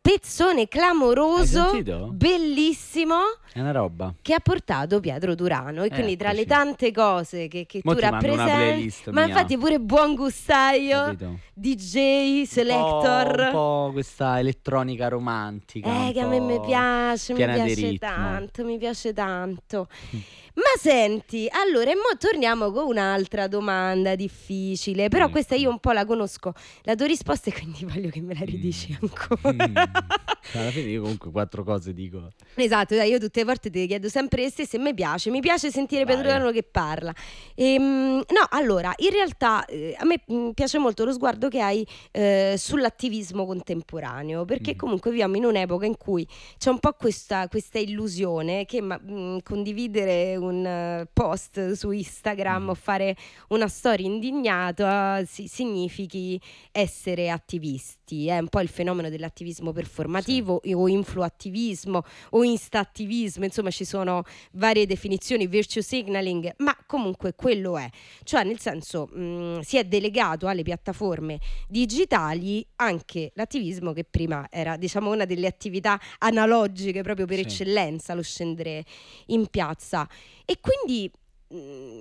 spezzone Hai clamoroso, sentito? bellissimo, È una roba. che ha portato Pietro Durano. E quindi tra le Eccoci. tante cose che Mo tu ti mando una rappresenti, playlist ma mia, infatti pure buon gustaio, capito? DJ, Un selector, po' questa elettronica romantica, un che a me mi po' piace, mi piena di piace ritmo. tanto, mi piace tanto. Ma senti, allora, e mo torniamo con un'altra domanda difficile, però questa io Ecco. un po' la conosco, la tua risposta, e quindi voglio che me la ridici Mm. ancora. Alla fine io comunque 4 cose dico. Esatto, dai, io tutte le volte ti chiedo sempre le stesse e mi piace sentire Pietro Vai. Durano che parla. No, allora, in realtà a me piace molto lo sguardo che hai sull'attivismo contemporaneo, perché Mm. comunque viviamo in un'epoca in cui c'è un po' questa illusione che condividere un post su Instagram o Mhm. fare una storia indignata significhi essere attivisti. È un po' il fenomeno dell'attivismo performativo o influattivismo o instattivismo, insomma ci sono varie definizioni, virtue signaling, ma comunque quello è. Cioè nel senso si è delegato alle piattaforme digitali anche l'attivismo che prima era, diciamo, una delle attività analogiche proprio per Sì. eccellenza, lo scendere in piazza. E quindi